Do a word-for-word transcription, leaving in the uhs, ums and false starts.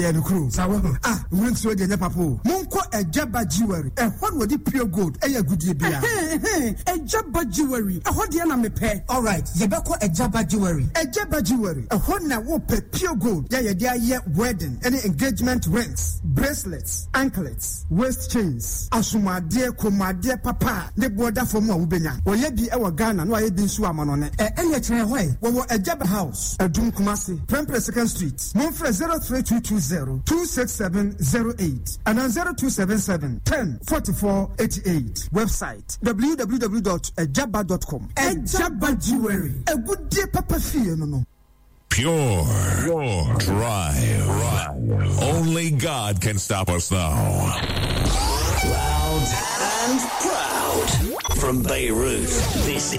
Yeah, the crew. Ah, we went to the Nepapo. Monko a Jabba jewelry. A what would it pure gold? A good year. A Jabba jewelry. A what yana me pay. All right, Yabako a Jabba jewelry. A Jabba jewelry. A what na wo pay pure gold. Yeah, yeah, yeah, wedding. Any engagement rings, bracelets, anklets, waist chains. Asuma dear, Kuma dear papa. The border for more Ubenya. Or ye be our Ghana, no, I been swam on it. A any way. We were a Jabba house. A Dum Kumasi. Prempre Second Street. Monfre zero three two two zero two six seven zero eight and on zero two seven seven ten forty-four eighty-eight. Website w w w dot ejaba dot com. Ejaba Jewelry. A good day, Papa Fee, no no. Pure, pure, dry, right. Only God can stop us now. Loud and proud from Beirut. This